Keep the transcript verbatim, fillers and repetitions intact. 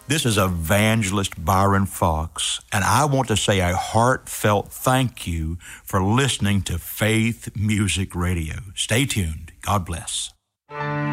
This is Evangelist Byron Fox, and I want to say a heartfelt thank you for listening to Faith Music Radio. Stay tuned. God bless.